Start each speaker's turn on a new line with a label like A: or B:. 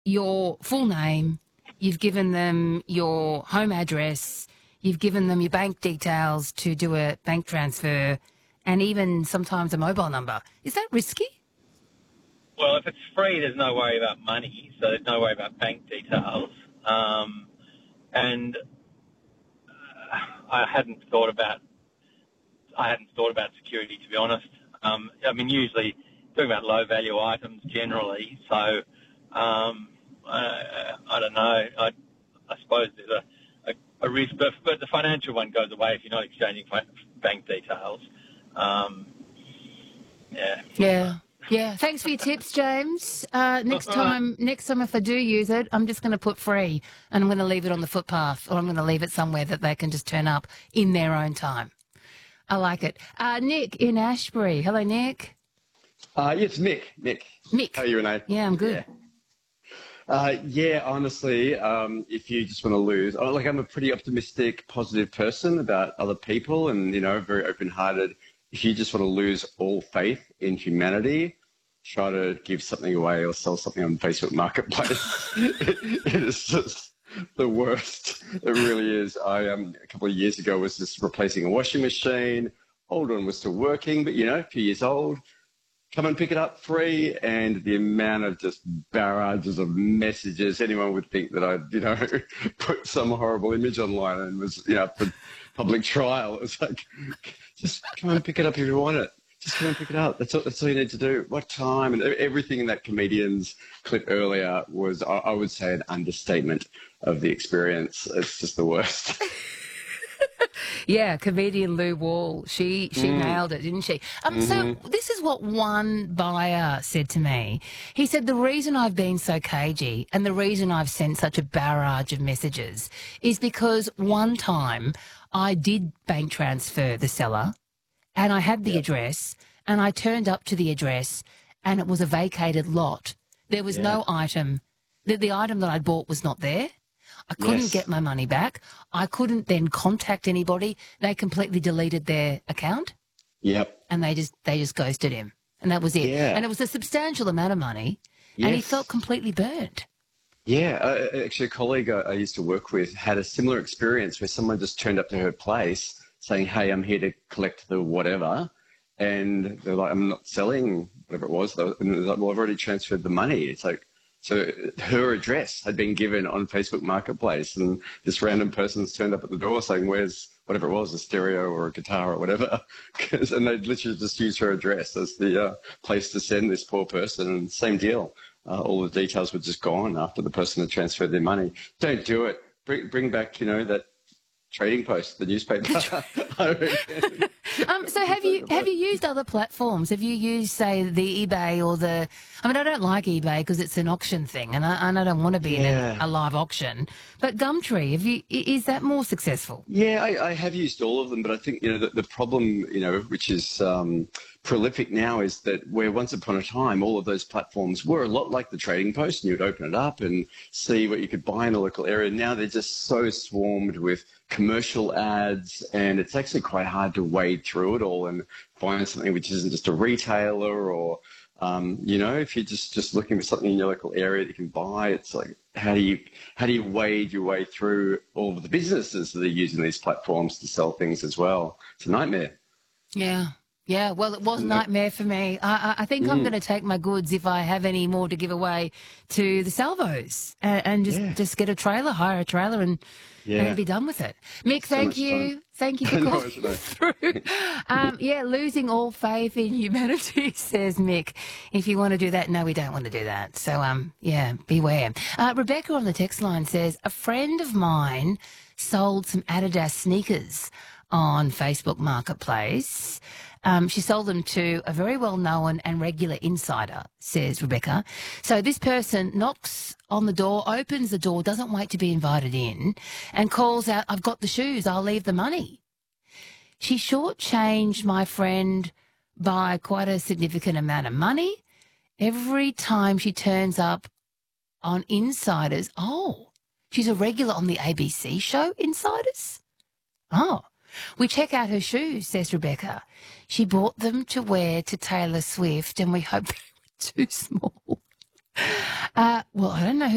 A: your full name, you've given them your home address, you've given them your bank details to do a bank transfer, and even sometimes a mobile number. Is that risky?
B: Well, if it's free, there's no worry about money, so there's no worry about bank details. And I hadn't thought about security, to be honest. I mean, usually talking about low value items generally. So I don't know. I suppose there's a risk, but the financial one goes away if you're not exchanging bank details.
A: Yeah. Yeah. Thanks for your tips, James. Next time if I do use it, I'm just going to put free and I'm going to leave it on the footpath, or I'm going to leave it somewhere that they can just turn up in their own time. I like it. Nick in Ashbury. Hello, Nick.
C: Yes, Mick.
A: Mick.
C: How are you, Renee?
A: Yeah, I'm good.
C: Yeah, honestly, if you just want to lose, I'm a pretty optimistic, positive person about other people and, very open-hearted. If you just want to lose all faith in humanity, try to give something away or sell something on Facebook Marketplace. It is just the worst. It really is. A couple of years ago was just replacing a washing machine. Old one was still working, but, a few years old. Come and pick it up free, and the amount of just barrages of messages, anyone would think that I'd, put some horrible image online and was, for public trial. It was like, just come and pick it up if you want it. Just come and pick it up. That's all you need to do. What time? And everything in that comedian's clip earlier was, I would say, an understatement of the experience. It's just the worst.
A: Yeah, comedian Lou Wall. She nailed it, didn't she? So this is what one buyer said to me. He said, the reason I've been so cagey and the reason I've sent such a barrage of messages is because one time I did bank transfer the seller and I had the address and I turned up to the address and it was a vacated lot. There was no item. The item that I'd bought was not there. I couldn't get my money back. I couldn't then contact anybody. They completely deleted their account.
C: Yep.
A: And they just ghosted him. And that was it.
C: Yeah.
A: And it was a substantial amount of money.
C: Yes.
A: And he felt completely burnt.
C: Yeah. Actually, a colleague I used to work with had a similar experience where someone just turned up to her place saying, hey, I'm here to collect the whatever. And they're like, I'm not selling whatever it was. And they're like, well, I've already transferred the money. It's like, so her address had been given on Facebook Marketplace, and this random person's turned up at the door saying, where's whatever it was, a stereo or a guitar or whatever. And they'd literally just used her address as the place to send this poor person. And same deal. All the details were just gone after the person had transferred their money. Don't do it. Bring back, that Trading Post, the newspaper.
A: So have you used other platforms? Have you used, say, the eBay or the? I mean, I don't like eBay because it's an auction thing, and I don't want to be in a live auction. But Gumtree, is that more successful?
C: Yeah, I have used all of them, but I think the problem, which is prolific now, is that where once upon a time all of those platforms were a lot like the Trading Post, and you'd open it up and see what you could buy in the local area. Now they're just so swarmed with commercial ads, and it's actually quite hard to wade through it all and find something which isn't just a retailer or, if you're just looking for something in your local area that you can buy. It's like, how do you wade your way through all of the businesses that are using these platforms to sell things as well? It's a nightmare.
A: Yeah. Yeah, well, it was a nightmare for me. I think I'm going to take my goods, if I have any more to give away, to the salvos and just get a trailer, hire a trailer and be done with it. Mick, thank you. Fun. Thank you for calling through. Losing all faith in humanity, says Mick. If you want to do that, no, we don't want to do that. So, beware. Rebecca on the text line says, a friend of mine sold some Adidas sneakers on Facebook Marketplace. She sold them to a very well-known and regular insider, says Rebecca. So this person knocks on the door, opens the door, doesn't wait to be invited in, and calls out, I've got the shoes, I'll leave the money. She shortchanged my friend by quite a significant amount of money. Every time she turns up on Insiders, she's a regular on the ABC show, Insiders? We check out her shoes, says Rebecca. She bought them to wear to Taylor Swift, and we hope they were too small. I don't know